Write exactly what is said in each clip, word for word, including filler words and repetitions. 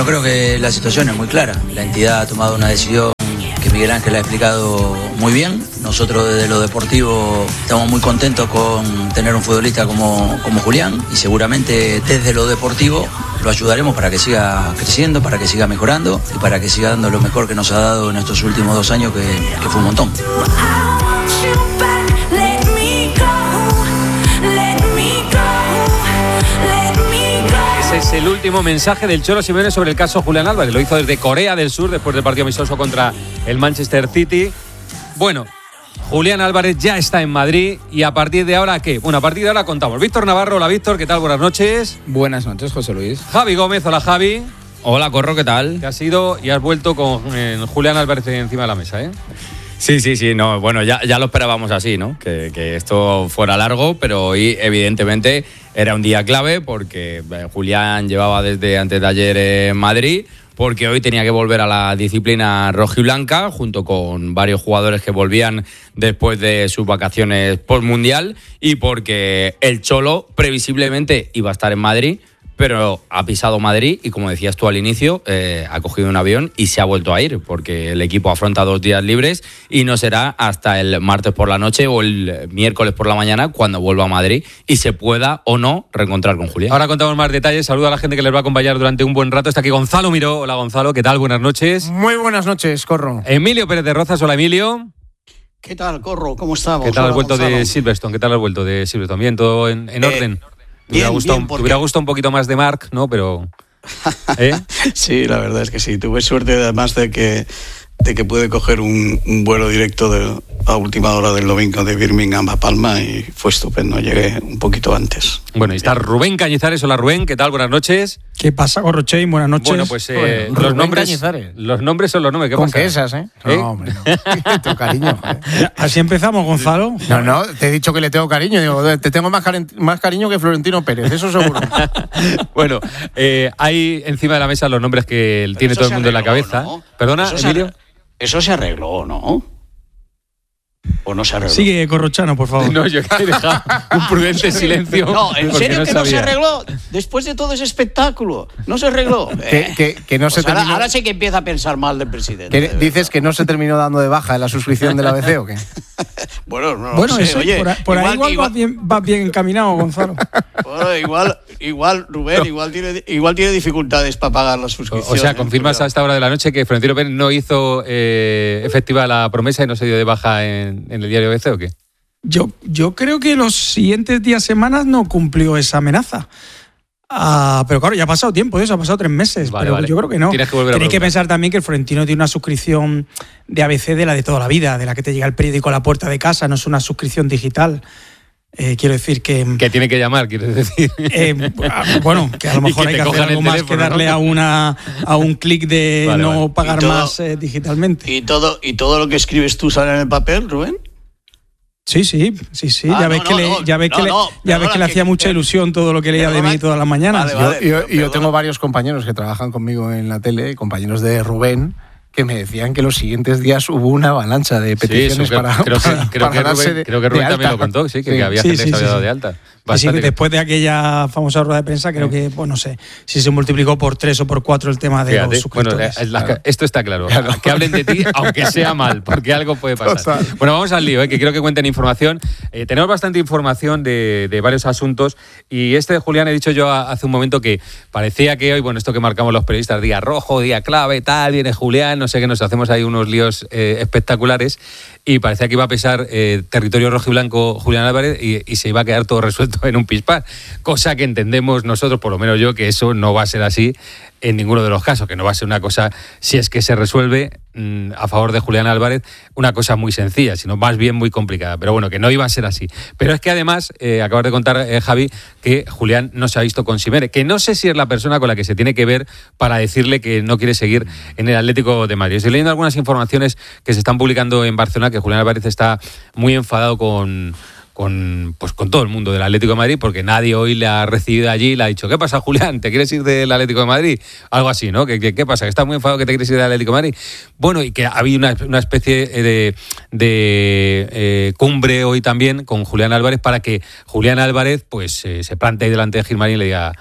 creo que la situación es muy clara. La entidad ha tomado una decisión que Miguel Ángel ha explicado muy bien. Nosotros desde lo deportivo estamos muy contentos con tener un futbolista como, como Julián, y seguramente desde lo deportivo lo ayudaremos para que siga creciendo, para que siga mejorando y para que siga dando lo mejor que nos ha dado en estos últimos dos años, que, que fue un montón. Es el último mensaje del Cholo Simeone sobre el caso Julián Álvarez. Lo hizo desde Corea del Sur después del partido amistoso contra el Manchester City. Bueno, Julián Álvarez ya está en Madrid y a partir de ahora, ¿qué? Bueno, a partir de ahora contamos. Víctor Navarro, hola Víctor, ¿qué tal? Buenas noches. Buenas noches, José Luis. Javi Gómez, hola Javi. Hola Corro, ¿qué tal? Te has ido y has vuelto con eh, Julián Álvarez encima de la mesa, ¿eh? Sí, sí, sí, no, bueno, ya, ya lo esperábamos así, ¿no? Que, que esto fuera largo, pero hoy evidentemente era un día clave porque Julián llevaba desde antes de ayer en Madrid, porque hoy tenía que volver a la disciplina rojiblanca junto con varios jugadores que volvían después de sus vacaciones postmundial y porque el Cholo previsiblemente iba a estar en Madrid, pero ha pisado Madrid y, como decías tú al inicio, eh, ha cogido un avión y se ha vuelto a ir, porque el equipo afronta dos días libres y no será hasta el martes por la noche o el miércoles por la mañana cuando vuelva a Madrid y se pueda o no reencontrar con Julián. Ahora contamos más detalles. Saludo a la gente que les va a acompañar durante un buen rato. Está aquí Gonzalo Miró. Hola Gonzalo, ¿qué tal? Buenas noches. Muy buenas noches, Corro. Emilio Pérez de Rozas. Hola Emilio. ¿Qué tal, Corro? ¿Cómo estamos? ¿Qué tal has vuelto Gonzalo? de Silverstone? ¿Qué tal has vuelto de Silverstone? ¿Bien? ¿Todo en, en Eh, orden? Te Bien, hubiera gustado, bien, porque... te hubiera gustado un poquito más de Marc, ¿no? Pero... ¿eh? Sí, la verdad es que sí. Tuve suerte además de que, de que pude coger un, un vuelo directo de, a última hora del domingo de Birmingham a Palma y fue estupendo. Llegué un poquito antes. Bueno, y está Rubén Cañizares. Hola Rubén, ¿qué tal? Buenas noches. ¿Qué pasa, Corrochein? Buenas noches. Bueno, pues eh, Bueno, los, Rubén nombres, Cañizares. los nombres son los nombres. ¿Qué Con pasa? que esas, ¿eh? ¿Eh? No, hombre, no. Tengo cariño. joder. Así empezamos, Gonzalo. No, no, te he dicho que le tengo cariño. Digo, te tengo más, cari- más cariño que Florentino Pérez, eso seguro. Bueno, eh, hay encima de la mesa los nombres que Pero tiene eso todo el se mundo en la arregló, cabeza. ¿no? ¿Perdona, Eso se Emilio? arre- Eso se arregló, ¿no? ¿O no se arregló? Sigue, Corrochano, por favor. No, yo he dejado un prudente silencio. No, ¿en porque serio que no se sabía. arregló? Después de todo ese espectáculo, ¿no se arregló? que, que, que no Pues se ahora, terminó. ahora sí que empieza a pensar mal del presidente. que de verdad. ¿Dices que no se terminó dando de baja en la suscripción de la A B C o qué? Bueno, no lo Bueno, sé. eso, Oye, por, ahí- por ahí igual, igual, vas, bien, vas bien encaminado, Gonzalo. bueno, igual, igual, Rubén, igual tiene, igual tiene dificultades para pagar la O, suscripción. o sea, ¿eh? confirmas Cuidado. a esta hora de la noche que Florentino Pérez no hizo eh, efectiva la promesa y no se dio de baja en, en el diario B C, ¿o qué? Yo, yo creo que los siguientes días, semanas no cumplió esa amenaza. Ah, pero claro, ya ha pasado tiempo de eso, ha pasado tres meses. Vale, pero vale. yo creo que no. Tienes que volver a Tenéis que preguntar. pensar también que el Florentino tiene una suscripción de A B C de la de toda la vida, de la que te llega el periódico a la puerta de casa, no es una suscripción digital. Eh, quiero decir que. Que tiene que llamar, quieres decir. Eh, bueno, que a lo Y mejor que hay te que hacer cojan el algo más que teléfono, darle ¿no? a, una, a un clic de Vale, no vale. pagar Y todo- más eh, digitalmente. ¿Y todo, ¿Y todo lo que escribes tú sale en el papel, Rubén? Sí, sí, sí, sí. Ah, ya no, ves que no, le, no, ya ves no, que le, no, ya ves perdona, que le hacía que- mucha ilusión todo lo que leía de perdona, mí todas las mañanas. Vale, Yo, yo- yo perdona. tengo varios compañeros que trabajan conmigo en la tele, compañeros de Rubén, que me decían que los siguientes días hubo una avalancha de Sí, peticiones eso creo, para, creo que, para- creo para que darse Rubén, de- creo que de Rubén también alta. lo contó, sí, que, Sí. que había Sí, gente sí, que se sí, había dado sí. de alta. Y sí, Bastante. después de aquella famosa rueda de prensa, creo que, pues no sé, si se multiplicó por tres o por cuatro el tema de Fíjate, los bueno, suscriptores. eh, la- esto está claro. Que hablen de ti, aunque sea mal, porque algo puede pasar. Total. Bueno, vamos al lío, eh, que quiero que cuenten información. Eh, tenemos bastante información de, de varios asuntos y este de Julián, he dicho yo a- hace un momento que parecía que hoy, bueno, esto que marcamos los periodistas, día rojo, día clave, tal, viene Julián, no sé qué, nos hacemos ahí unos líos eh, espectaculares y parecía que iba a pesar eh, territorio rojo y blanco Julián Álvarez y, y se iba a quedar todo resuelto en un pispás, cosa que entendemos nosotros, por lo menos yo, que eso no va a ser así en ninguno de los casos, que no va a ser una cosa, si es que se resuelve mmm, a favor de Julián Álvarez, una cosa muy sencilla, sino más bien muy complicada. Pero bueno, que no iba a ser así. Pero es que además, eh, acabas de contar, eh, Javi, que Julián no se ha visto con Simeone, que no sé si es la persona con la que se tiene que ver para decirle que no quiere seguir en el Atlético de Madrid. Estoy leyendo algunas informaciones que se están publicando en Barcelona, que Julián Álvarez está muy enfadado con... Con, pues con todo el mundo del Atlético de Madrid, porque nadie hoy le ha recibido allí y le ha dicho, ¿qué pasa, Julián? ¿Te quieres ir del Atlético de Madrid? Algo así, ¿no? ¿Qué, qué, qué pasa? ¿Que estás muy enfadado que te quieres ir del Atlético de Madrid? Bueno, y que ha habido una, una especie de, de eh, cumbre hoy también con Julián Álvarez para que Julián Álvarez pues eh, se plantee delante de Gilmarín y le diga...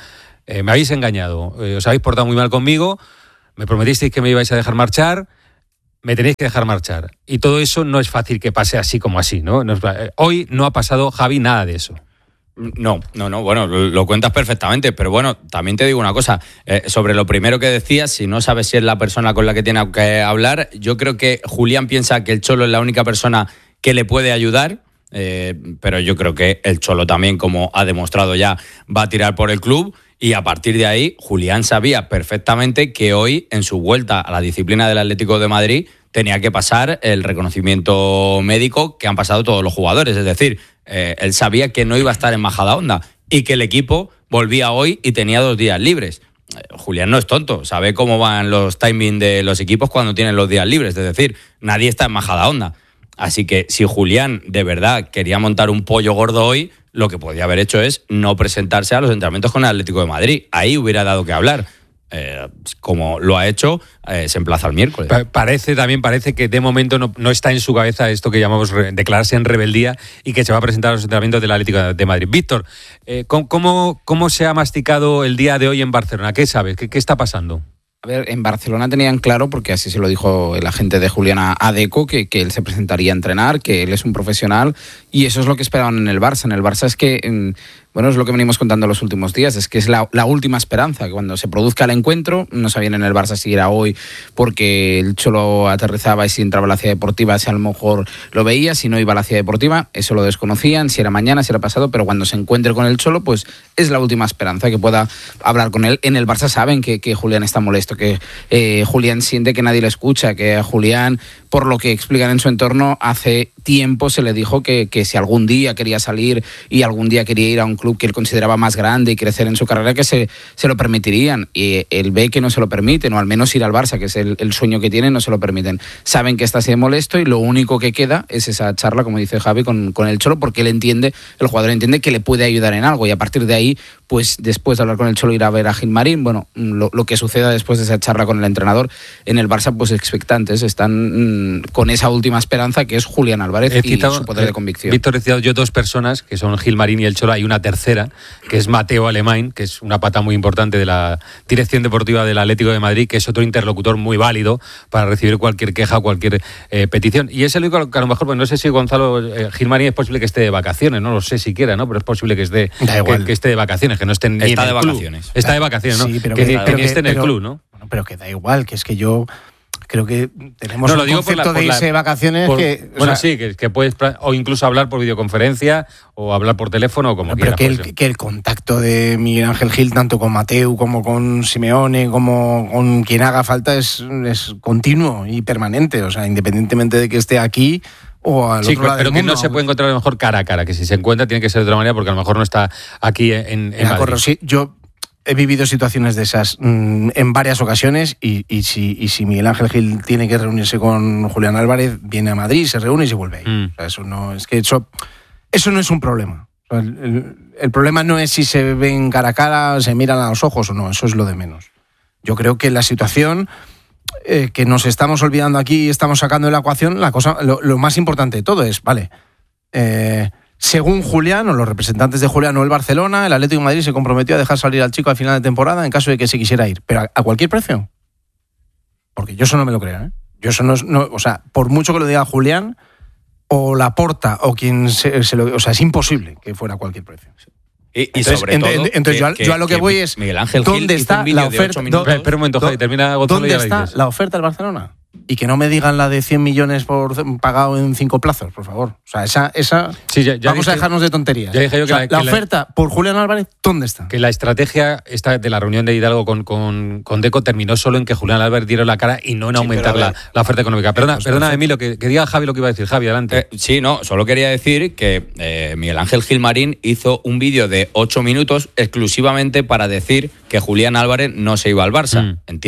eh, me habéis engañado, eh, os habéis portado muy mal conmigo, me prometisteis que me ibais a dejar marchar, me tenéis que dejar marchar. Y todo eso no es fácil que pase así como así, ¿no? no es, eh, hoy no ha pasado, Javi, nada de eso. No, no, no, bueno, lo, lo cuentas perfectamente, pero bueno, también te digo una cosa, eh, sobre lo primero que decías, si no sabes si es la persona con la que tiene que hablar, yo creo que Julián piensa que el Cholo es la única persona que le puede ayudar, eh, pero yo creo que el Cholo también, como ha demostrado ya, va a tirar por el club, y a partir de ahí, Julián sabía perfectamente que hoy, en su vuelta a la disciplina del Atlético de Madrid, tenía que pasar el reconocimiento médico que han pasado todos los jugadores, es decir, Eh, él sabía que no iba a estar en Majadahonda y que el equipo volvía hoy y tenía dos días libres. Eh, Julián no es tonto, sabe cómo van los timings de los equipos cuando tienen los días libres, es decir, nadie está en Majadahonda. Así que si Julián de verdad quería montar un pollo gordo hoy, lo que podía haber hecho es no presentarse a los entrenamientos con el Atlético de Madrid. Ahí hubiera dado que hablar. Eh, como lo ha hecho, eh, se emplaza el miércoles. Parece, también parece que de momento no, no está en su cabeza esto que llamamos re, declararse en rebeldía y que se va a presentar a los entrenamientos del Atlético de Madrid. Víctor, eh, ¿cómo, ¿cómo se ha masticado el día de hoy en Barcelona? ¿Qué sabes? ¿Qué, qué está pasando? A ver, en Barcelona tenían claro, porque así se lo dijo el agente de Julián a Deco, que, que él se presentaría a entrenar, que él es un profesional, y eso es lo que esperaban en el Barça. En el Barça es que, bueno, es lo que venimos contando los últimos días, es que es la, la última esperanza, que cuando se produzca el encuentro, no sabían en el Barça si era hoy, porque el Cholo aterrizaba y si entraba a la ciudad deportiva, si a lo mejor lo veía, si no iba a la ciudad deportiva, eso lo desconocían, si era mañana, si era pasado, pero cuando se encuentre con el Cholo, pues es la última esperanza, que pueda hablar con él. En el Barça saben que, que Julián está molesto, que eh, Julián siente que nadie le escucha, que a Julián, por lo que explican en su entorno, hace tiempo se le dijo que, que si algún día quería salir y algún día quería ir a un club que él consideraba más grande y crecer en su carrera, que se, se lo permitirían, y él ve que no se lo permiten, o al menos ir al Barça, que es el, el sueño que tienen, no se lo permiten. Saben que está así de molesto y lo único que queda es esa charla, como dice Javi, con, con el Cholo, porque él entiende, el jugador entiende que le puede ayudar en algo, y a partir de ahí, pues después de hablar con el Cholo, ir a ver a Gilmarín. Bueno, lo, lo que suceda después de esa charla con el entrenador en el Barça, pues expectantes, están mmm, con esa última esperanza, que es Julián Álvarez he y citado, su poder de convicción. Víctor, he citado yo dos personas, que son Gilmarín y el Cholo. Hay una tercera, que es Mateo Alemán, que es una pata muy importante de la dirección deportiva del Atlético de Madrid, que es otro interlocutor muy válido para recibir cualquier queja, cualquier eh, petición. Y es el único que a lo mejor, pues no sé si Gonzalo eh, Gilmarín es posible que esté de vacaciones, no lo sé siquiera, ¿no? Pero es posible que esté, que, que esté de vacaciones, que no esté ni está en el de club. vacaciones. Está de vacaciones, ¿no? Sí, pero que, que, que, pero que que esté en el pero, club, ¿no? Bueno, pero que da igual, que es que yo creo que tenemos no, lo un digo concepto por la, por de irse de vacaciones por, que... Bueno, sea, sí, que, que puedes o incluso hablar por videoconferencia o hablar por teléfono o como no, quieras. pero que el, que el contacto de Miguel Ángel Gil, tanto con Mateu como con Simeone, como con quien haga falta, es, es continuo y permanente. O sea, independientemente de que esté aquí o al sí, otro lado pero del que mundo. no se puede encontrar a lo mejor cara a cara, que si se encuentra tiene que ser de otra manera porque a lo mejor no está aquí en, en Madrid. Sí, yo he vivido situaciones de esas mmm, en varias ocasiones y, y, si, y si Miguel Ángel Gil tiene que reunirse con Julián Álvarez, viene a Madrid, se reúne y se vuelve ahí. Mm. O sea, eso no es que eso, eso no es un problema. O sea, el, el, el problema no es si se ven cara a cara, se miran a los ojos o no, eso es lo de menos. Yo creo que la situación eh, que nos estamos olvidando aquí y estamos sacando de la ecuación, la cosa, lo, lo más importante de todo es, vale, eh, según Julián, o los representantes de Julián o el Barcelona, el Atlético de Madrid se comprometió a dejar salir al chico al final de temporada en caso de que se quisiera ir. ¿Pero a, a cualquier precio? Porque yo eso no me lo creo, ¿eh? Yo eso no, no... O sea, por mucho que lo diga Julián, o Laporta, o quien se, se lo... O sea, es imposible que fuera a cualquier precio. Y, y entonces, sobre ent, todo... Ent, entonces, que, yo, a, yo a lo que, que voy es... Miguel Ángel ¿dónde Gil está la oferta? Minutos, Espera un momento, Javi, termina Gonzalo. ¿Dónde está la oferta del Barcelona? Y que no me digan la de cien millones por pagado en cinco plazos, por favor. O sea, esa... esa sí, ya, ya vamos dije, a dejarnos de tonterías. Ya dije yo que o sea, la, la que oferta la, por Julián Álvarez, ¿dónde está? Que la estrategia esta de la reunión de Hidalgo con, con, con Deco terminó solo en que Julián Álvarez diera la cara y no en aumentar sí, la, la oferta económica. Perdona, pues perdona Emilio, que, que diga Javi lo que iba a decir. Javi, adelante. Eh, sí, no, solo quería decir que eh, Miguel Ángel Gilmarín hizo un vídeo de ocho minutos exclusivamente para decir que Julián Álvarez no se iba al Barça. Mm. Entiendo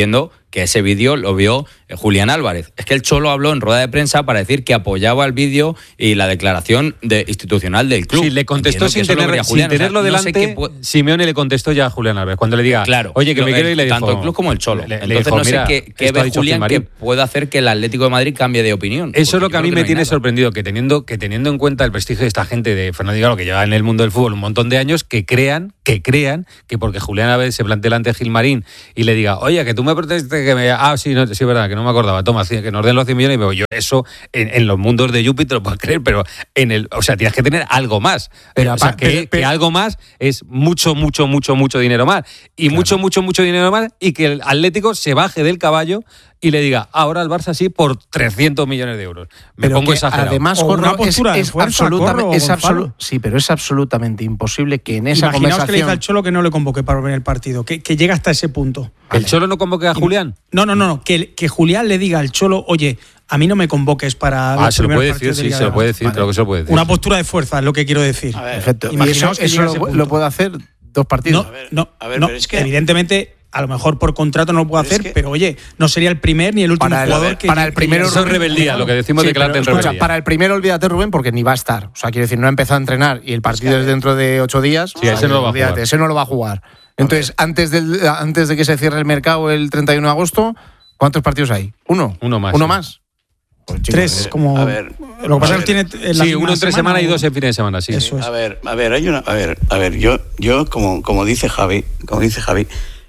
que ese vídeo lo vio eh, Julián Álvarez. Es que el Cholo habló en rueda de prensa para decir que apoyaba el vídeo y la declaración de, institucional del club. Sí, le contestó sin, tener, tener, Julián, sin tenerlo o sea, delante. No sé Simeone le contestó ya a Julián Álvarez cuando le diga, claro, oye, que lo, me quiero el, ir, le dijo, tanto el club como el Cholo. Le, le Entonces dijo, no sé mira, qué, qué ve Julián que pueda hacer que el Atlético de Madrid cambie de opinión. Eso es lo que a mí que me no tiene nada. sorprendido, que teniendo, que teniendo en cuenta el prestigio de esta gente de Fernando Hidalgo, que lleva en el mundo del fútbol un montón de años, que crean, que crean que porque Julián Álvarez se plantee delante de Gilmarín y le diga, oye, que tú me protestes que me... Ah, sí, no, sí, es verdad, que no me acordaba, toma, que nos den los cien millones, y me voy. Yo eso en, en los mundos de Júpiter lo puedo creer, pero en el... O sea, tienes que tener algo más. Pero, o sea, que, pero, pero, que algo más es mucho, mucho, mucho, mucho dinero más. Y claro. mucho, mucho, mucho dinero más, y que el Atlético se baje del caballo y le diga, ahora al Barça sí por trescientos millones de euros. Me pero pongo exagerado. Además, Corro, una postura es, es fuerza, absolutamente, corro, es absolu- sí, pero es absolutamente imposible que en esa Imaginaos conversación... que le dice al Cholo que no le convoque para ver el partido, que, que llega hasta ese punto. ¿El Cholo no convoque a Julián? No, no, no, no que, que Julián le diga al Cholo, oye, a mí no me convoques para... Ah, se lo puede decir, sí, se lo puede decir, vale. creo que se lo puede decir. Una postura de fuerza es lo que quiero decir. A ver, perfecto. Y imaginaos eso, que eso lo, lo puede hacer dos partidos. No, a ver, no, a ver, no pero es que... evidentemente... A lo mejor por contrato no lo puede pero hacer, es que, pero oye, no sería el primer ni el último para el, jugador que... Para el primero... Eso es rebeldía, lo que decimos sí, de Clarten escucha, rebeldía. Para el primero olvídate, Rubén, porque ni va a estar. O sea, quiero decir, no ha empezado a entrenar y el partido es, que, es dentro de ocho días. Sí, ese no lo va a olvídate, jugar. Ese no lo va a jugar. Entonces, antes, del, antes de que se cierre el mercado el treinta y uno de agosto, ¿cuántos partidos hay? ¿Uno? Uno más. ¿Uno sí. más? Pues, chicos, Tres, como... A ver, lo que pasa es que tiene... Sí, uno entre semana y dos en fin de semana, sí. Eso es. A ver, a ver, hay una... A ver, a ver, yo, yo como, como dice Javi, como dice Javi,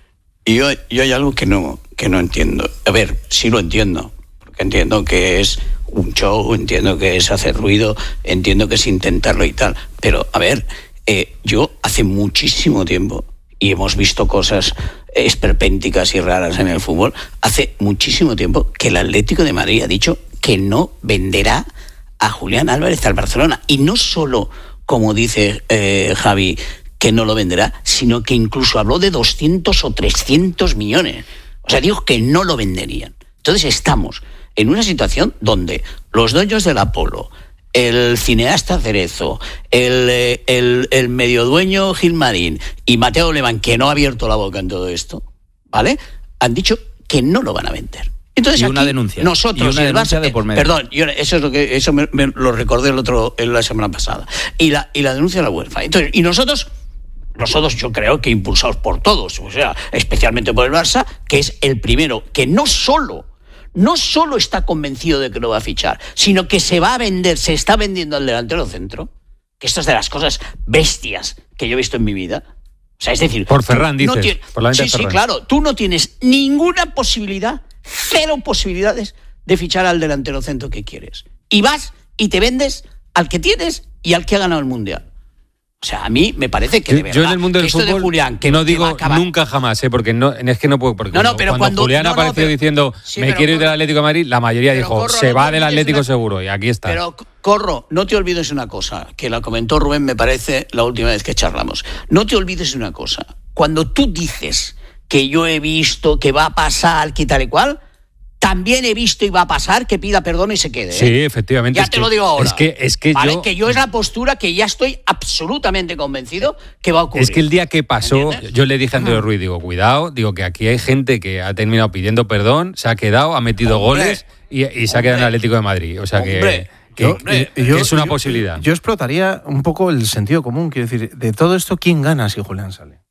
y yo, yo hay algo que no, que no entiendo. A ver, sí lo entiendo, porque entiendo que es un show, entiendo que es hacer ruido, entiendo que es intentarlo y tal. Pero, a ver, eh, yo hace muchísimo tiempo, y hemos visto cosas esperpénticas y raras en el fútbol, hace muchísimo tiempo que el Atlético de Madrid ha dicho que no venderá a Julián Álvarez al Barcelona. Y no solo, como dice eh, Javi, que no lo venderá, sino que incluso habló de doscientos o trescientos millones. O sea, dijo que no lo venderían. Entonces estamos en una situación donde los dueños del Apolo, el cineasta Cerezo, el, el, el mediodueño Gilmarín y Mateo Alemán, que no ha abierto la boca en todo esto, ¿vale? Han dicho que no lo van a vender. Entonces, y una aquí, denuncia. Nosotros, y una el denuncia Barça, de por medio. Perdón, yo, eso es lo que eso me, me lo recordé el otro en la semana pasada. Y la y la denuncia de la UEFA. Entonces, y nosotros nosotros yo creo que impulsados por todos, o sea, especialmente por el Barça, que es el primero que no solo no solo está convencido de que lo va a fichar, sino que se va a vender, se está vendiendo al delantero centro, que esto es de las cosas bestias que yo he visto en mi vida. O sea, es decir, por Ferran, dices. No tiene, por la sí, de sí, claro. Tú no tienes ninguna posibilidad, cero posibilidades de fichar al delantero centro que quieres. Y vas y te vendes al que tienes y al que ha ganado el Mundial. O sea, a mí me parece que de verdad, yo en el mundo del esto fútbol de Julián, que no que digo acabar... nunca jamás, ¿eh? Porque no, es que no puedo. Porque no, no, cuando, pero cuando, cuando Julián no, no, apareció pero, diciendo sí, me quiero ir corro, del Atlético de Madrid, la mayoría dijo corro, se no va del Atlético una... seguro y aquí está. Pero Corro, no te olvides una cosa, que la comentó Rubén, me parece, la última vez que charlamos. No te olvides de una cosa. Cuando tú dices que yo he visto que va a pasar, que tal y cual, también he visto y va a pasar que pida perdón y se quede. ¿eh? Sí, efectivamente. Ya es te que, lo digo ahora. Es que, es que ¿vale? yo... Que yo es la postura que ya estoy absolutamente convencido que va a ocurrir. Es que el día que pasó, ¿entiendes? yo le dije a Andrés Ruiz, digo, cuidado, digo que aquí hay gente que ha terminado pidiendo perdón, se ha quedado, ha metido Hombre, goles y, y se ha quedado en el Atlético de Madrid. O sea que... Hombre, Que, Yo- que- yo- que es una yo- posibilidad. Yo explotaría un poco el sentido común. Quiero decir, de todo esto, ¿quién gana si Julián sale?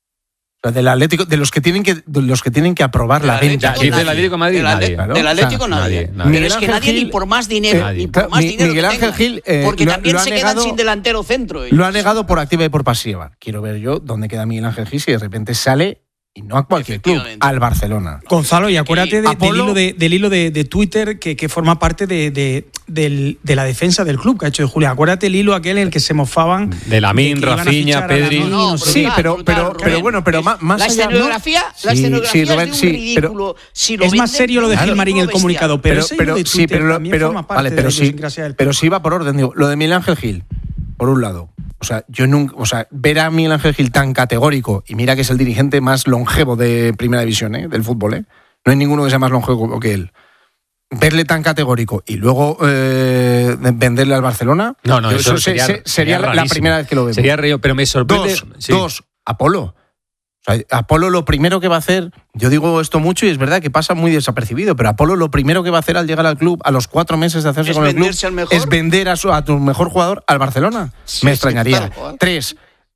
O sea, del Atlético, de los que tienen que, de los que tienen que aprobar la Del venta. Atlético, ¿Y del Atlético de Madrid? Del, Nadie. Atle- Claro. del Atlético O sea, nadie. nadie, nadie. Pero Miguel es que Ángel nadie Gil, ni por más dinero, eh, ni por claro, más Mi- dinero Miguel que Ángel tengan, Gil, eh, porque lo ha- también lo ha se negado- quedan sin delantero centro. ellos. Lo ha negado por activa y por pasiva. Quiero ver yo dónde queda Miguel Ángel Gil si de repente sale, y no a cualquier club, Efectivamente. al Barcelona. Gonzalo, y acuérdate de- del Apolo- hilo, de, del hilo de, de Twitter que, que forma parte de, de, del- de la defensa del club que ha hecho de Julián. Acuérdate el hilo aquel en el que se mofaban De Lamine, de que iban a Rafinha, fichar a Pedri. Lamine, No, no sé Sí, qué. pero- brutal, pero- Rubén. pero bueno, pero Es- más- más la allá- escenografía, la Sí, escenografía sí, es Rubén, de un sí, pero- ridículo. Si lo Es más venden, serio lo de es un Gilmarín en el ridículo comunicado, pero, ese hilo de sí, Twitter pero, lo- también pero- forma parte vale, de pero la sí, idiosincrasia del club. pero sí va por orden. Digo, lo de Miguel Ángel Gil, por un lado. O sea, yo nunca, o sea, ver a Miguel Ángel Gil tan categórico, y mira que es el dirigente más longevo de Primera División, ¿eh? Del fútbol, ¿eh? No hay ninguno que sea más longevo que él. Verle tan categórico y luego eh, venderle al Barcelona, No, no, yo eso se- sería, se- sería la, la rarísimo. primera vez que lo veo. Sería río, pero me sorprende. Dos, sí. dos, Apolo. O sea, Apolo lo primero que va a hacer, yo digo esto mucho y es verdad que pasa muy desapercibido, pero Apolo lo primero que va a hacer al llegar al club, a los cuatro meses de hacerse con el club, es vender a, su, a tu mejor jugador al Barcelona. Sí, Me extrañaría. Sí, claro. Tres,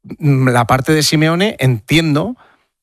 la parte de Simeone, entiendo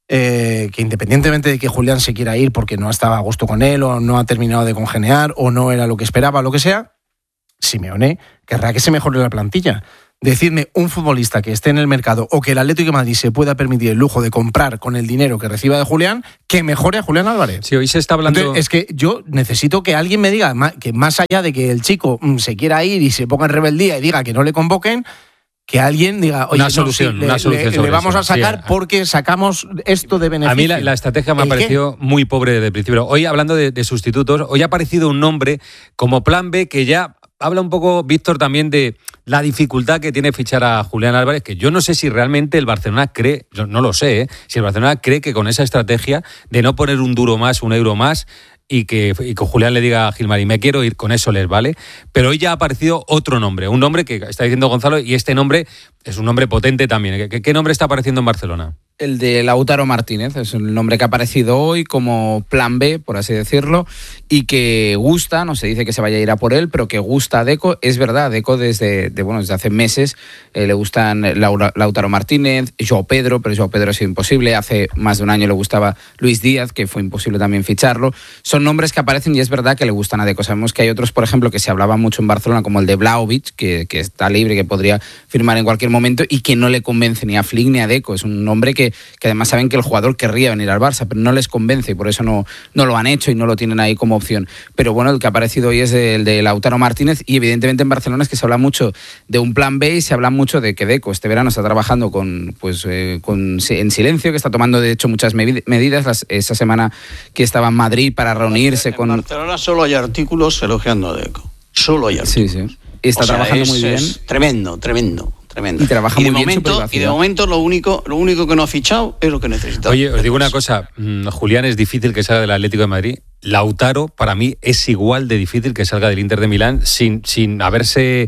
eh, que independientemente de que Julián se quiera ir porque no estaba a gusto con él o no ha terminado de congeniar o no era lo que esperaba, lo que sea, Simeone querrá que se mejore la plantilla. Decirme un futbolista que esté en el mercado o que el Atlético de Madrid se pueda permitir el lujo de comprar con el dinero que reciba de Julián, que mejore a Julián Álvarez. Sí, hoy se está hablando... Entonces, es que yo necesito que alguien me diga que más allá de que el chico se quiera ir y se ponga en rebeldía y diga que no le convoquen, que alguien diga, oye, una solución, no, sí, una le, solución le, le vamos eso. a sacar sí. porque sacamos esto de beneficio. A mí la, la estrategia me ha parecido muy pobre desde el principio. Hoy, hablando de, de sustitutos, hoy ha aparecido un nombre como plan B que ya habla un poco, Víctor, también de la dificultad que tiene fichar a Julián Álvarez, que yo no sé si realmente el Barcelona cree, yo no lo sé, ¿eh? si el Barcelona cree que con esa estrategia de no poner un duro más, un euro más, y que, y que Julián le diga a Gilmari, me quiero ir, con eso les vale. Pero hoy ya ha aparecido otro nombre, un nombre que está diciendo Gonzalo, y este nombre es un nombre potente también. ¿Qué, qué nombre está apareciendo en Barcelona? El de Lautaro Martínez, es el nombre que ha aparecido hoy como plan B, por así decirlo, y que gusta, no se dice que se vaya a ir a por él, pero que gusta a Deco. Es verdad, Deco desde, de, bueno, desde hace meses eh, le gustan Laura, Lautaro Martínez, Joao Pedro, pero Joao Pedro ha sido imposible. Hace más de un año le gustaba Luis Díaz, que fue imposible también ficharlo. Son nombres que aparecen y es verdad que le gustan a Deco. Sabemos que hay otros, por ejemplo, que se hablaba mucho en Barcelona, como el de Vlahovic, que, que está libre, que podría firmar en cualquier momento y que no le convence ni a Flick ni a Deco. Es un nombre que que además saben que el jugador querría venir al Barça, pero no les convence y por eso no, no lo han hecho y no lo tienen ahí como opción. Pero bueno, el que ha aparecido hoy es el de Lautaro Martínez y evidentemente en Barcelona es que se habla mucho de un plan B y se habla mucho de que Deco este verano está trabajando con, pues, eh, con, en silencio, que está tomando de hecho muchas medidas. Las, esa semana que estaba en Madrid para reunirse en con... En Barcelona solo hay artículos elogiando a Deco. Solo hay artículos. Sí, sí. Y está o sea, trabajando es, muy bien. Es tremendo, tremendo. Tremendo. Y trabaja y muy de bien momento, su privacidad. Y de momento lo único, lo único que no ha fichado es lo que necesita. Oye, os digo una cosa, Julián es difícil que salga del Atlético de Madrid. Lautaro, para mí, es igual de difícil que salga del Inter de Milán sin, sin haberse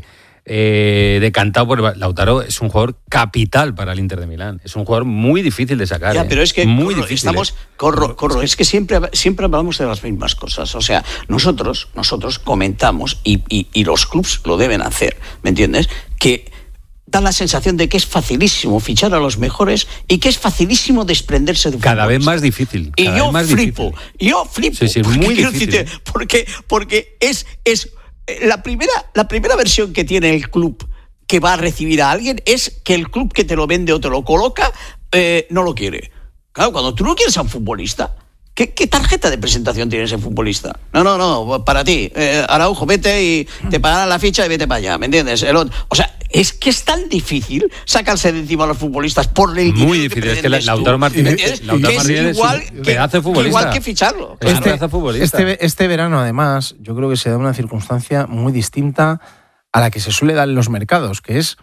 eh, decantado por el... Lautaro es un jugador capital para el Inter de Milán. Es un jugador muy difícil de sacar. Ya, pero es que muy corro, difícil, estamos, ¿eh? corro, corro, es que siempre, siempre hablamos de las mismas cosas. O sea, nosotros, nosotros comentamos y, y, y los clubs lo deben hacer, ¿me entiendes? Que da la sensación de que es facilísimo fichar a los mejores y que es facilísimo desprenderse de un cada vez más difícil. Y yo más flipo, difícil. yo flipo. Sí, sí, porque, muy quiero difícil. decirte, porque, porque es, es la primera, la primera versión que tiene el club que va a recibir a alguien es que el club que te lo vende o te lo coloca eh, no lo quiere. Claro, cuando tú no quieres a un futbolista, ¿Qué, ¿Qué tarjeta de presentación tiene ese futbolista? No, no, no, para ti. Eh, Araujo, vete y te pagarán la ficha y vete para allá, ¿me entiendes? El otro, o sea, es que es tan difícil sacarse de encima a los futbolistas por el muy difícil, es que Lautaro Martínez, Lautaro Martínez es igual que, pedazo de futbolista. Igual que ficharlo. Es este, pedazo de futbolista. Este, este verano, además, yo creo que se da una circunstancia muy distinta a la que se suele dar en los mercados, que es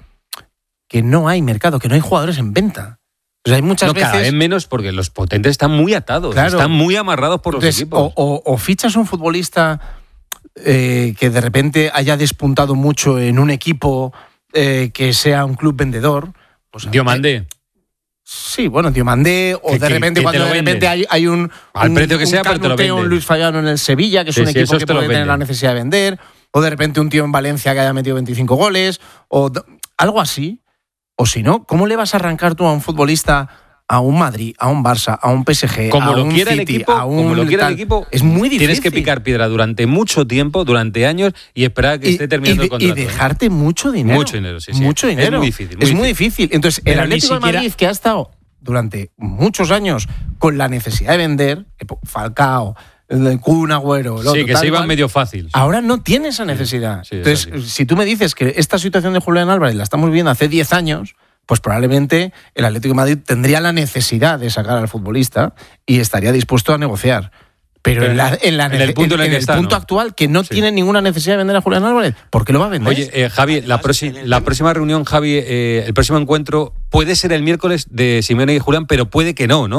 que no hay mercado, que no hay jugadores en venta. O sea, hay muchas no, veces... cada vez menos porque los potentes están muy atados, claro, están muy amarrados por entonces, los equipos. O, o, o fichas un futbolista eh, que de repente haya despuntado mucho en un equipo eh, que sea un club vendedor. Pues, Diomandé. Eh, sí, bueno, Diomandé, o que, de repente que cuando de repente hay, hay un... Al un, precio que un sea, pero te lo venden. Un Luis Fallano en el Sevilla, que es sí, un sí, equipo que puede tener venden. la necesidad de vender, o de repente un tío en Valencia que haya metido veinticinco goles, o algo así. O si no, ¿cómo le vas a arrancar tú a un futbolista, a un Madrid, a un Barça, a un P S G, como a lo un quiera City, el equipo, a un como lo quiera tal? el equipo, es muy difícil. Tienes que picar piedra durante mucho tiempo, durante años y esperar a que y, esté terminando y, el contrato. Y dejarte mucho dinero. Mucho dinero, sí, sí. Mucho dinero. Es muy difícil. Muy es difícil. muy difícil. Entonces, Pero el Atlético siquiera... de Madrid, que ha estado durante muchos años con la necesidad de vender, Falcao, el Kun Agüero, el otro, sí, que tal, se iba igual, medio fácil. ahora no tiene esa necesidad. Sí, sí, Entonces, así. si tú me dices que esta situación de Julián Álvarez la estamos viendo hace diez años, pues probablemente el Atlético de Madrid tendría la necesidad de sacar al futbolista y estaría dispuesto a negociar. Pero, Pero en, la, en, la en el punto, en el en que el está, punto ¿no? actual, que no sí. tiene ninguna necesidad de vender a Julián Álvarez, ¿por qué lo va a vender? Oye, eh, Javi, la, proxi- la próxima reunión, Javi, eh, el próximo encuentro puede ser el miércoles de Simeone y Julián, pero puede que no, ¿no?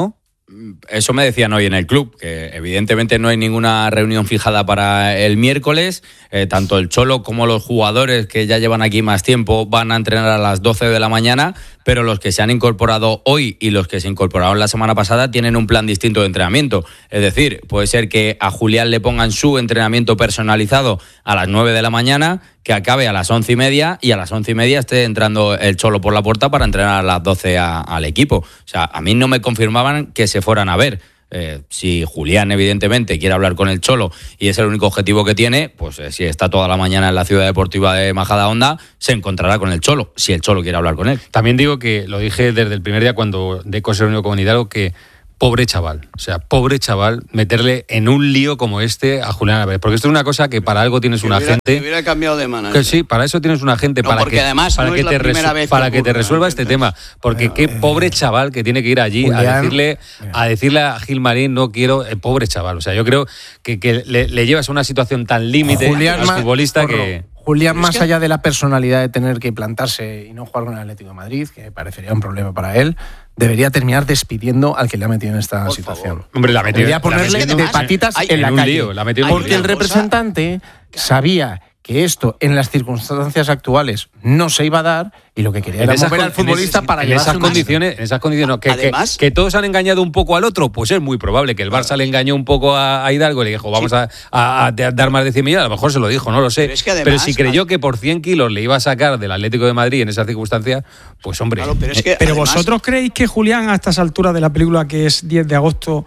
Eso me decían hoy en el club, que evidentemente no hay ninguna reunión fijada para el miércoles. Eh, tanto el Cholo como los jugadores que ya llevan aquí más tiempo van a entrenar a las doce de la mañana, pero los que se han incorporado hoy y los que se incorporaron la semana pasada tienen un plan distinto de entrenamiento. Es decir, puede ser que a Julián le pongan su entrenamiento personalizado a las nueve de la mañana, que acabe a las once y media y a las once y media esté entrando el Cholo por la puerta para entrenar a las doce a, al equipo. O sea, a mí no me confirmaban que se fueran a ver. Eh, si Julián evidentemente quiere hablar con el Cholo y es el único objetivo que tiene, pues eh, si está toda la mañana en la ciudad deportiva de Majadahonda, se encontrará con el Cholo, si el Cholo quiere hablar con él. También digo que lo dije desde el primer día cuando Deco se reunió con Hidalgo, que pobre chaval, o sea, pobre chaval, meterle en un lío como este a Julián Álvarez, porque esto es una cosa que para algo tienes un agente. Que hubiera cambiado de manager. Que sí, para eso tienes un agente, no, para que, además para no que, es te, la primera vez para que que te ocurre, resuelva ¿no? este tema, porque Bueno, qué eh, pobre chaval que tiene que ir allí Julián, a decirle a decirle a Gilmarín, no quiero, el pobre chaval, o sea, yo creo que, que le, le llevas a una situación tan límite al ma- futbolista porro, que... Julián, Pero más es que- allá de la personalidad de tener que plantarse y no jugar con el Atlético de Madrid, que parecería un problema para él, debería terminar despidiendo al que le ha metido en esta Por situación. favor. Hombre, la metió, Debería la ponerle metió de en- patitas hay- en la en un calle. lío, la metió en un Porque lío. el representante sabía que esto en las circunstancias actuales no se iba a dar y lo que quería En era esas mover con- al futbolista en ese- para en llevarse esas una- condiciones, en esas condiciones no, que, que- Además- que todos han engañado un poco al otro, pues es muy probable que el Barça le engañó un poco a, a Hidalgo y le dijo, vamos a, a- a dar más de cien millones, a lo mejor se lo dijo, no lo sé. Pero es que además- Pero si creyó que por cien kilos le iba a sacar del Atlético de Madrid en esas circunstancias, pues hombre. Claro, pero es que Pero además- vosotros creéis que Julián, a estas alturas de la película, que es diez de agosto,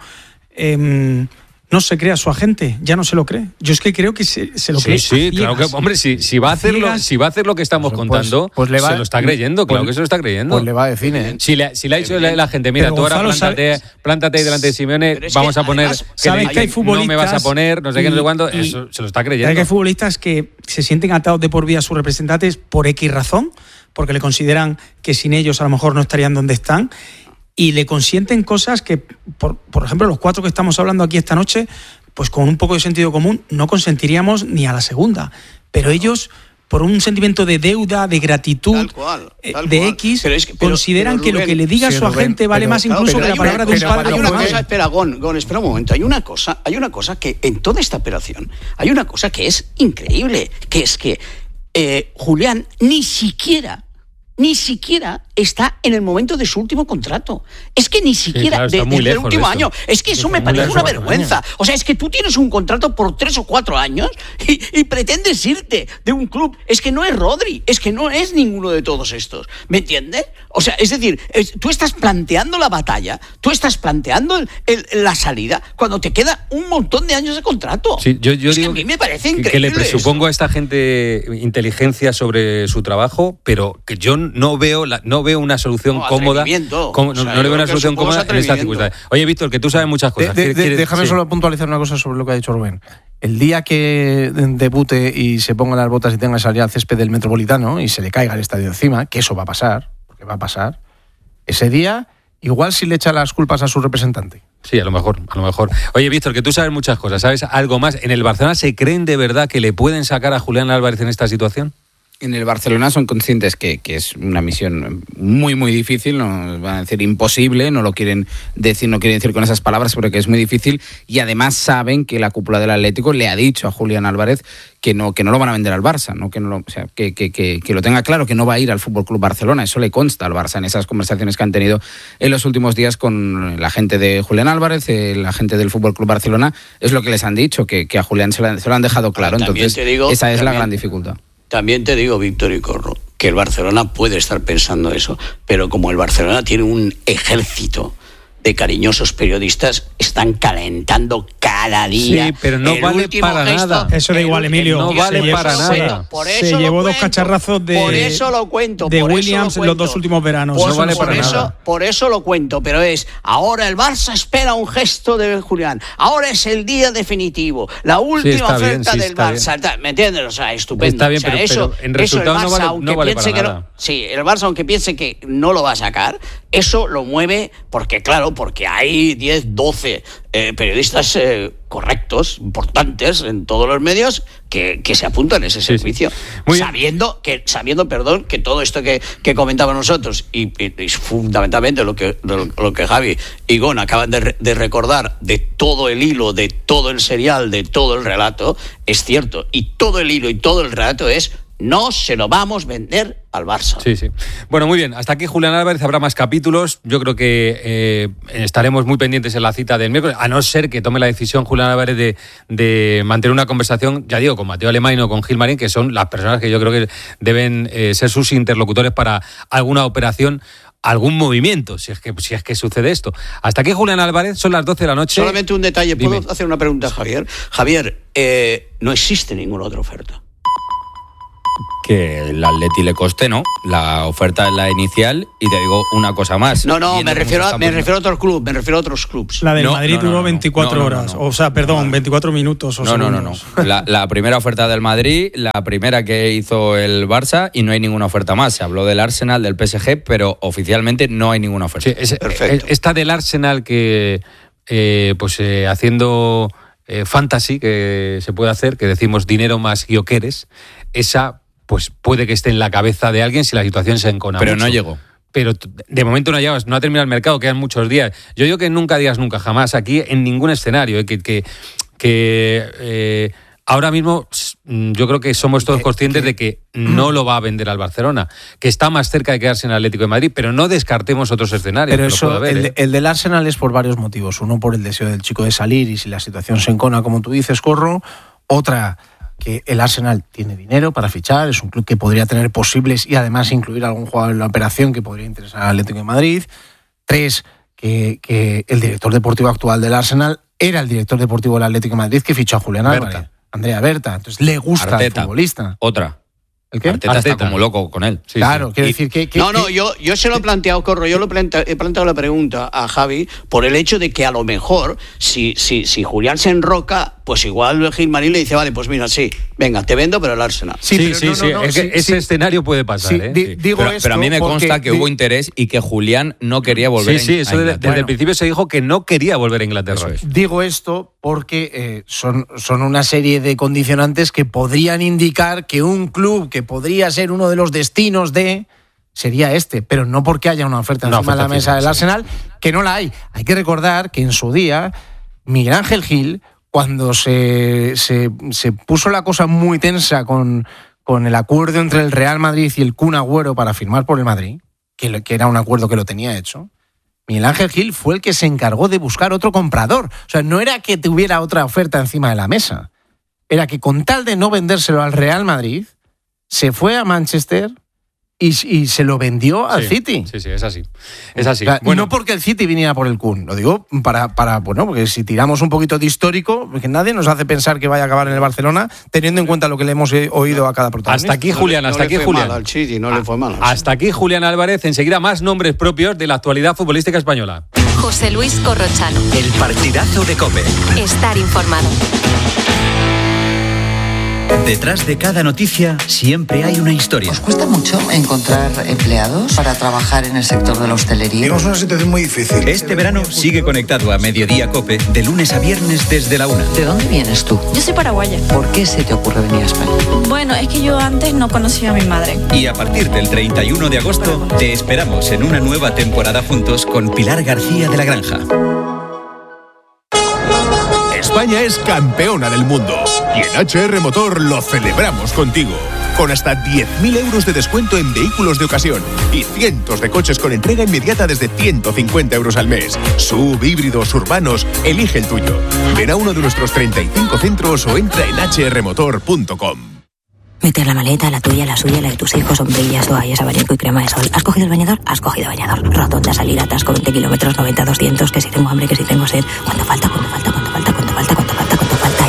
em, no se cree a su agente, ya no se lo cree. Yo es que creo que se, se lo cree. Sí, sí, a claro que, ciegas. hombre, si, si va a hacerlo, Ciegas. si va a hacer lo que estamos Pues- contando, pues le va- se lo está creyendo, claro pues- que se lo está creyendo. Pues le va de cine. ¿eh? Si le, si le ha dicho la, la gente, mira, Pero tú ahora Gonzalo, plántate, ¿sabes? plántate ahí delante de Simeone, Pero es vamos que a poner además, que, sabes le- que hay no me vas a futbolistas poner, no sé qué, no sé y- cuándo, y- eso se lo está Hay creyendo. que hay futbolistas que se sienten atados de por vida a sus representantes por X razón, porque le consideran que sin ellos a lo mejor no estarían donde están, y le consienten cosas que, por, por ejemplo, los cuatro que estamos hablando aquí esta noche, pues con un poco de sentido común no consentiríamos ni a la segunda. Pero ellos, por un sentimiento de deuda, de gratitud, Tal cual, eh, tal de cual. X, Pero es que- pero- consideran pero, que lo Rubén, que le diga sí, su Rubén, agente vale pero- más claro, incluso pero que la hay palabra una de un cosa- padre hay o de una una cosa, madre. espera, Gon, Gon, espera un momento. Hay una cosa, hay una cosa que en toda esta operación, hay una cosa que es increíble, que es que eh, Julián ni siquiera, ni siquiera está en el momento de su último contrato. Es que ni siquiera claro, está de- muy desde el lejos de último eso. año. Es que eso Está me muy parece lejos una de cuatro vergüenza. O sea, es que tú tienes un contrato por tres o cuatro años y, y pretendes irte de un club. Es que no es Rodri, es que no es ninguno de todos estos. ¿Me entiendes? O sea, es decir, es- tú estás planteando la batalla, tú estás planteando el- el- la salida cuando te queda un montón de años de contrato. Sí, yo, yo es que digo a mí me parece que- increíble. que le presupongo eso. a esta gente inteligencia sobre su trabajo, pero que yo no veo la, no veo una solución No, cómoda. atrevimiento. como- O sea, no, no yo le veo creo una que solución supongo cómoda es en estas atrevimiento. circunstancias. Oye, Víctor, que tú sabes muchas De- cosas. de- ¿Quieres- de- quieres- déjame sí. solo puntualizar una cosa sobre lo que ha dicho Rubén. El día que debute y se ponga las botas y tenga que salir al césped del Metropolitano y se le caiga el estadio encima, que eso va a pasar, porque va a pasar, ese día igual si le echa las culpas a su representante. Sí, a lo mejor, a lo mejor. Oye, Víctor, que tú sabes muchas cosas, ¿sabes algo más? ¿En el Barcelona se creen de verdad que le pueden sacar a Julián Álvarez en esta situación? En el Barcelona son conscientes que, que es una misión muy, muy difícil, no van a decir imposible, no lo quieren decir, no quieren decir con esas palabras, pero que es muy difícil, y además saben que la cúpula del Atlético le ha dicho a Julián Álvarez que no, que no lo van a vender al Barça, ¿no? que, no lo, o sea, que, que, que, que lo tenga claro, que no va a ir al F C Barcelona, eso le consta al Barça en esas conversaciones que han tenido en los últimos días con la gente de Julián Álvarez, eh, la gente del F C Barcelona, es lo que les han dicho, que, que a Julián se lo, se lo han dejado claro, También entonces te digo, esa es la también- gran dificultad. También te digo, Víctor y Corro, que el Barcelona puede estar pensando eso, pero como el Barcelona tiene un ejército de cariñosos periodistas, están calentando cada día. Sí, pero no el vale último para gesto, nada. Eso da el igual, último- Emilio. no por vale eso para lo nada. cuento, por Se eso lo llevó dos cuento, cacharrazos de- por eso lo cuento, de por eso Williams lo los cuento. dos últimos veranos. Por, No vale por para eso, nada. por eso lo cuento, pero es ahora el Barça espera un gesto de Julián. Ahora es el día definitivo, la última está bien, oferta sí, del está Barça. Tal, ¿Me entiendes? O sea, estupendo. Está bien, O sea, pero- eso, pero en eso el resultado no Barça, vale- no aunque vale piense para que nada. no, sí, el Barça aunque piense que no lo va a sacar, Eso lo mueve porque, claro, porque hay diez, doce eh, periodistas eh, correctos, importantes en todos los medios que, que se apuntan a ese Sí, servicio, sí. Muy bien. sabiendo que, sabiendo, perdón, que todo esto que, que comentaba nosotros y, y, y fundamentalmente lo que, lo, lo que Javi y Gon acaban de, re, de recordar de todo el hilo, de todo el serial, de todo el relato, es cierto. Y todo el hilo y todo el relato es: no se lo vamos a vender al Barça. Sí, sí. Bueno, muy bien. Hasta aquí Julián Álvarez. Habrá más capítulos. Yo creo que eh, estaremos muy pendientes en la cita del miércoles, a no ser que tome la decisión Julián Álvarez de, de mantener una conversación, ya digo, con Mateo Alemán o con Gil Marín, que son las personas que yo creo que deben eh, ser sus interlocutores para alguna operación, algún movimiento, si es que si es que sucede esto. Hasta aquí Julián Álvarez, son las doce de la noche. Solamente un detalle, ¿puedo Dime. hacer una pregunta, Javier? Javier, eh, no existe ninguna otra oferta. Que el Atleti le coste, ¿no? La oferta es la inicial y te digo una cosa más. No, no, Viendo me cómo refiero, se a, está me poniendo- refiero a otros clubes, me refiero a otros clubes. La del No, Madrid no, no, duró no, veinticuatro no, no, no, horas. no. O sea, perdón, veinticuatro minutos o No, no, no, no. segundos. La, la primera oferta del Madrid, la primera que hizo el Barça y no hay ninguna oferta más. Se habló del Arsenal, del P S G, pero oficialmente no hay ninguna oferta. Sí, es- Perfecto. eh, esta del Arsenal que, eh, pues eh, haciendo eh, fantasy, que se puede hacer, que decimos dinero más guioqueres, esa pues puede que esté en la cabeza de alguien si la situación se encona Pero mucho. no llegó. Pero t- de momento no ha llegado, no ha terminado el mercado, quedan muchos días. Yo digo que nunca digas nunca, jamás, aquí en ningún escenario, eh, que, que, que eh, ahora mismo mm, yo creo que somos todos conscientes de que no lo va a vender al Barcelona, que está más cerca de quedarse en el Atlético de Madrid, pero no descartemos otros escenarios. Pero que lo eso, pueda haber, el, ¿eh? el del Arsenal es por varios motivos. Uno, por el deseo del chico de salir y si la situación se encona, como tú dices, Corro. Otra, que el Arsenal tiene dinero para fichar, es un club que podría tener posibles y además incluir a algún jugador en la operación que podría interesar al Atlético de Madrid. Tres, que, que el director deportivo actual del Arsenal era el director deportivo del Atlético de Madrid que fichó a Julián Berta. Álvarez, Andrea Berta. Entonces le gusta Arteta. el futbolista. Otra. ¿El qué? Arteta, Arteta. está como loco con él. Sí, claro, sí. quiero Y- decir que... que- No, no, que- yo, yo se lo he planteado, Corro, yo lo plante- he planteado la pregunta a Javi por el hecho de que a lo mejor, si, si, si Julián se enroca, pues igual Gilmarín le dice, vale, pues mira, sí, venga, te vendo, pero el Arsenal. Sí, pero sí, no, sí, no, no, es que sí, ese sí. escenario puede pasar, Sí, ¿eh? di- Sí. digo Pero, esto pero a mí me porque consta que di- hubo interés y que Julián no quería volver Sí, sí, a eso de- Inglaterra. desde el Bueno. principio se dijo que no quería volver a Inglaterra. Eso es. Digo esto porque eh, son, son una serie de condicionantes que podrían indicar que un club que podría ser uno de los destinos de sería este, pero no porque haya una oferta Una encima de la oferta mesa fija, del sí. Arsenal, que no la hay. Hay que recordar que en su día Miguel Ángel Gil, cuando se, se, se puso la cosa muy tensa con, con el acuerdo entre el Real Madrid y el Kun Agüero para firmar por el Madrid, que, lo- que era un acuerdo que lo tenía hecho, Miguel Ángel Gil fue el que se encargó de buscar otro comprador. O sea, no era que tuviera otra oferta encima de la mesa. Era que con tal de no vendérselo al Real Madrid, se fue a Manchester y, y se lo vendió al Sí, City. Sí, sí, es así. Es así. O sea, Bueno, no porque el City viniera por el Kun, lo digo para, para, bueno, porque si tiramos un poquito de histórico, porque nadie nos hace pensar que vaya a acabar en el Barcelona, teniendo en cuenta lo que le hemos eh, oído a cada protagonista. hasta aquí Julián, No le- hasta no aquí le fue Julián. mal al City, no le fue mal al City. Hasta aquí Julián Álvarez. Enseguida más nombres propios de la actualidad futbolística española. José Luis Corrochano. El partidazo de COPE. Estar informado. Detrás de cada noticia siempre hay una historia. ¿Os cuesta mucho encontrar empleados para trabajar en el sector de la hostelería? Tenemos una situación muy difícil. Este verano sigue conectado a Mediodía COPE de lunes a viernes desde la una. ¿De dónde vienes tú? Yo soy paraguaya. ¿Por qué se te ocurre venir a España? Bueno, es que yo antes no conocía a mi madre. Y a partir del treinta y uno de agosto te esperamos en una nueva temporada juntos con Pilar García de la Granja. España es campeona del mundo y en H R Motor lo celebramos contigo. Con hasta diez mil euros de descuento en vehículos de ocasión y cientos de coches con entrega inmediata desde ciento cincuenta euros al mes. Sub, híbridos, urbanos, elige el tuyo. Ven a uno de nuestros treinta y cinco centros o entra en h r motor punto com. Meter la maleta, la tuya, la suya, la de tus hijos, sombrillas, toallas, abanico y crema de sol. ¿Has cogido el bañador? Has cogido bañador. Rotonda, salir, atasco, veinte kilómetros, noventa, doscientos, que si tengo hambre, que si tengo sed. ¿Cuánto falta? ¿Cuánto falta? ¿Cuánto falta? ¿Cuánto falta? ¿Cuánto falta? ¿Cuánto falta?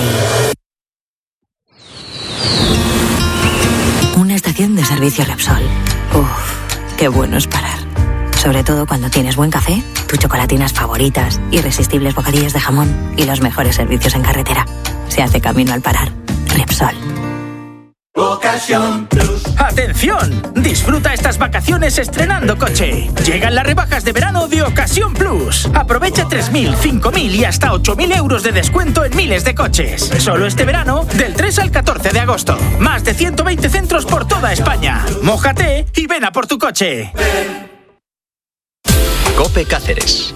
Y... Una estación de servicio Repsol. Uf, qué bueno es parar. Sobre todo cuando tienes buen café, tus chocolatinas favoritas, irresistibles bocadillos de jamón y los mejores servicios en carretera. Se hace camino al parar. Repsol. Ocasión Plus. ¡Atención! Disfruta estas vacaciones estrenando coche. Llegan las rebajas de verano de Ocasión Plus. Aprovecha tres mil, cinco mil y hasta ocho mil euros de descuento en miles de coches. Solo este verano, del tres al catorce de agosto. Más de ciento veinte centros por toda España. Mójate y ven a por tu coche. COPE Cáceres.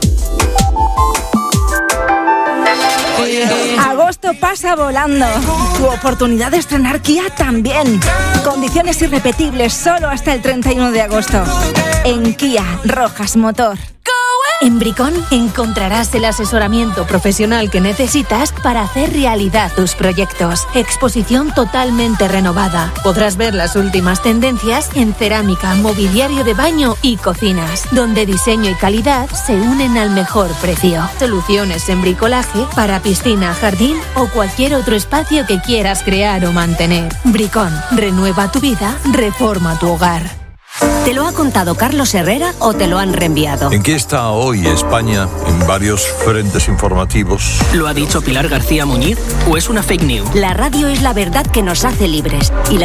Agosto pasa volando. Tu oportunidad de estrenar Kia también. Condiciones irrepetibles solo hasta el treinta y uno de agosto. En Kia Rojas Motor. En Bricón encontrarás el asesoramiento profesional que necesitas para hacer realidad tus proyectos. Exposición totalmente renovada. Podrás ver las últimas tendencias en cerámica, mobiliario de baño y cocinas, donde diseño y calidad se unen al mejor precio. Soluciones en bricolaje para piscina, jardín o cualquier otro espacio que quieras crear o mantener. Bricón, renueva tu vida, reforma tu hogar. ¿Te lo ha contado Carlos Herrera o te lo han reenviado? ¿En qué está hoy España en varios frentes informativos? ¿Lo ha dicho Pilar García Muñiz o es una fake news? La radio es la verdad que nos hace libres y la